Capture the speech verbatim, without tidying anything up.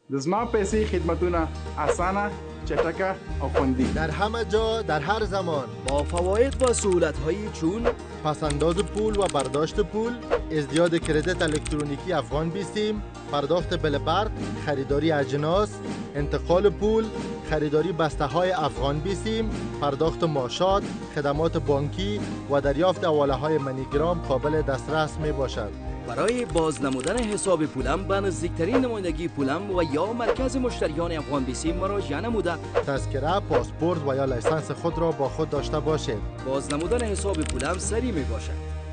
دزمان پیسې خدمتونه اسانه، چټکه او خوندي. در همه جا در هر زمان با فواید و سهولت‌هایی چون پسنداز پول و برداشت پول، ازدیاد کردیت الکترونیکی افغان بیسیم، پرداخت بل برق، خریداری اجناس، انتقال پول، خریداری بسته های افغان بیسیم، پرداخت معاشات، خدمات بانکی و دریافت حواله های منیگرام قابل دسترس می باشد. برای بازنمودن حساب پولم به نزدیکترین نمایندگی پولم و یا مرکز مشتریان افغان بیسیم مراجعه نموده تذکره، پاسپورت و یا لیسانس خود را با خود داشته باشید. بازنمودن حساب پولم سریع می باشد.